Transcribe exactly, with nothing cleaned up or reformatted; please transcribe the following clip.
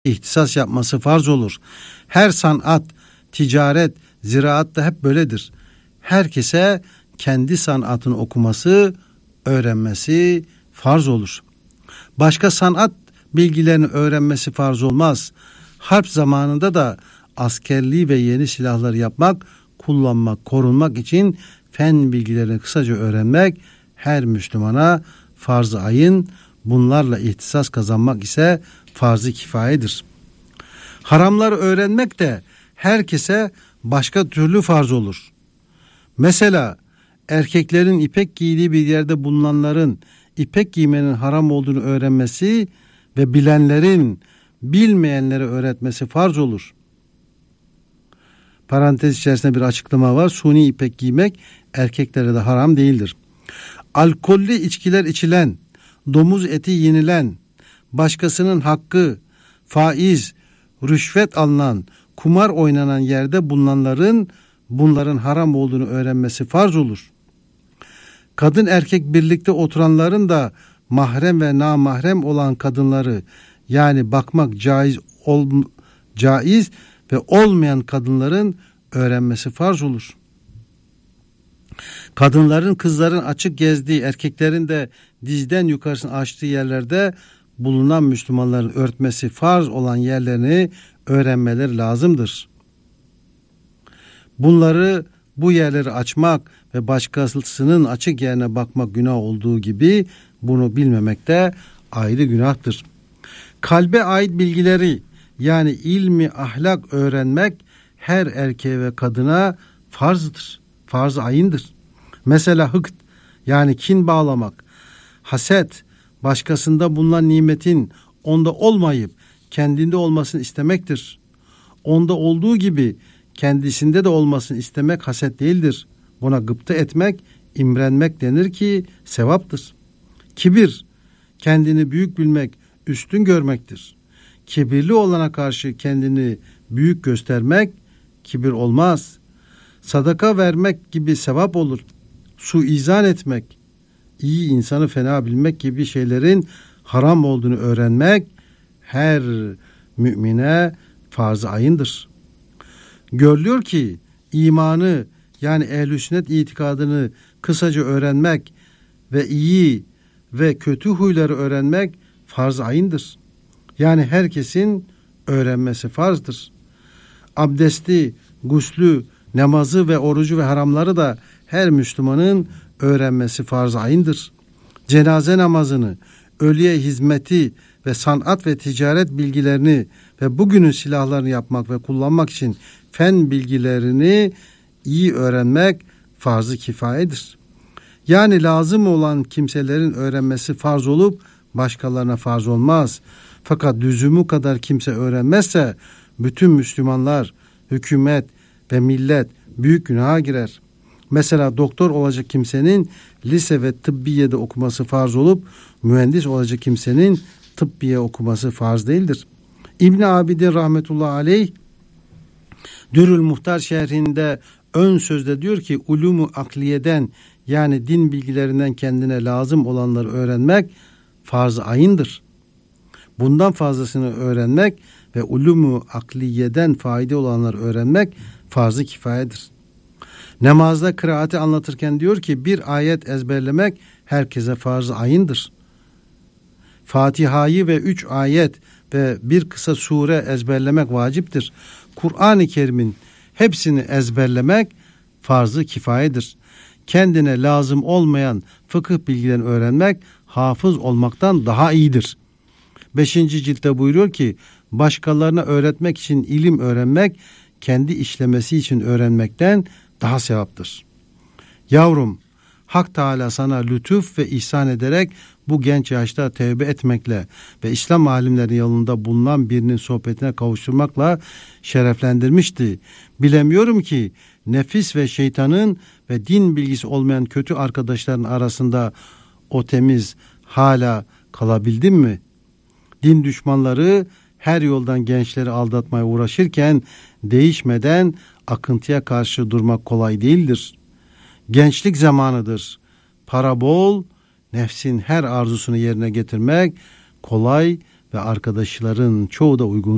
ihtisas yapması farz olur. Her sanat, ticaret, ziraat da hep böyledir. Herkese kendi sanatını okuması, öğrenmesi farz olur. Başka sanat bilgilerini öğrenmesi farz olmaz. Harp zamanında da askerliği ve yeni silahları yapmak, kullanmak, korunmak için fen bilgilerini kısaca öğrenmek her Müslümana farz-ı ayın, bunlarla ihtisas kazanmak ise farz-ı kifayedir. Haramları öğrenmek de herkese başka türlü farz olur. Mesela erkeklerin ipek giydiği bir yerde bulunanların ipek giymenin haram olduğunu öğrenmesi ve bilenlerin bilmeyenlere öğretmesi farz olur. Parantez içerisinde bir açıklama var. Suni ipek giymek erkeklere de haram değildir. Alkollü içkiler içilen, domuz eti yenilen, başkasının hakkı, faiz, rüşvet alınan, kumar oynanan yerde bulunanların bunların haram olduğunu öğrenmesi farz olur. Kadın erkek birlikte oturanların da mahrem ve namahrem olan kadınları, yani bakmak caiz ol, caiz ve olmayan kadınların öğrenmesi farz olur. Kadınların, kızların açık gezdiği, erkeklerin de dizden yukarısını açtığı yerlerde bulunan Müslümanların örtmesi farz olan yerlerini öğrenmeleri lazımdır. Bunları, bu yerleri açmak ve başkasının açık yerine bakmak günah olduğu gibi bunu bilmemek de ayrı günahtır. Kalbe ait bilgileri, yani ilmi ahlak öğrenmek her erkeğe ve kadına farzdır. Farz-ı ayındır. Mesela hıkt, yani kin bağlamak, haset, başkasında bulunan nimetin onda olmayıp kendinde olmasını istemektir. Onda olduğu gibi kendisinde de olmasını istemek haset değildir. Buna gıpta etmek, imrenmek denir ki sevaptır. Kibir, kendini büyük bilmek, üstün görmektir. Kibirli olana karşı kendini büyük göstermek kibir olmaz. Sadaka vermek gibi sevap olur. Suizan etmek, iyi insanı fena bilmek gibi şeylerin haram olduğunu öğrenmek her mümine farz-ı ayındır. Görülüyor ki imanı, yani ehl-i sünnet itikadını kısaca öğrenmek ve iyi ve kötü huyları öğrenmek farz-ı ayındır. Yani herkesin öğrenmesi farzdır. Abdesti, guslü, namazı ve orucu ve haramları da her Müslümanın öğrenmesi farz-ı ayındır. Cenaze namazını, ölüye hizmeti ve sanat ve ticaret bilgilerini ve bugünün silahlarını yapmak ve kullanmak için fen bilgilerini iyi öğrenmek farz-ı kifayedir. Yani lazım olan kimselerin öğrenmesi farz olup başkalarına farz olmaz. Fakat lüzumu kadar kimse öğrenmezse bütün Müslümanlar, hükümet ve millet büyük günaha girer. Mesela doktor olacak kimsenin lise ve tıbbiyede okuması farz olup mühendis olacak kimsenin tıbbiye okuması farz değildir. İbn Abidin rahmetullahi aleyh Dürül Muhtar şerhinde ön sözde diyor ki ulumu akliyeden, yani din bilgilerinden kendine lazım olanları öğrenmek farz-ı ayındır. Bundan fazlasını öğrenmek ve ulumu akliyeden fayda olanları öğrenmek farz-ı kifayedir. Namazda kıraati anlatırken diyor ki bir ayet ezberlemek herkese farz-ı ayındır. Fatiha'yı ve üç ayet ve bir kısa sure ezberlemek vaciptir. Kur'an-ı Kerim'in hepsini ezberlemek farz-ı kifayedir. Kendine lazım olmayan fıkıh bilgilerini öğrenmek hafız olmaktan daha iyidir. Beşinci ciltte buyuruyor ki başkalarına öğretmek için ilim öğrenmek kendi işlemesi için öğrenmekten daha sevaptır. Yavrum, Hak Teala sana lütuf ve ihsan ederek bu genç yaşta tevbe etmekle ve İslam alimlerinin yanında bulunan birinin sohbetine kavuşturmakla şereflendirmişti. Bilemiyorum ki nefis ve şeytanın ve din bilgisi olmayan kötü arkadaşların arasında o temiz hala kalabildin mi? Din düşmanları her yoldan gençleri aldatmaya uğraşırken değişmeden akıntıya karşı durmak kolay değildir. Gençlik zamanıdır. Para bol, nefsin her arzusunu yerine getirmek kolay ve arkadaşların çoğu da uygun